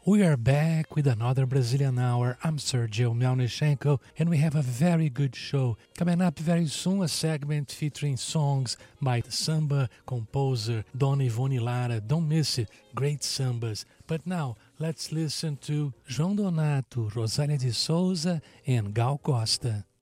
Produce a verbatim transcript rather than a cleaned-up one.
We are back with another Brazilian Hour. I'm Sergio Melnichenko, and we have a very good show. Coming up very soon, a segment featuring songs by the samba composer Dona Ivone Lara. Don't miss it. Great sambas. But now, let's listen to João Donato, Rosália de Souza, and Gal Costa.